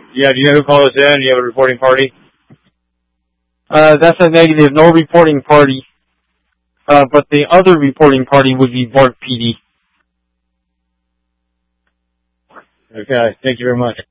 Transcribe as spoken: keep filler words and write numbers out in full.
Yeah, do you know who called us in? Do you have a reporting party? Uh, that's a negative. No reporting party. Uh, but the other reporting party would be Bart P D. Okay, thank you very much.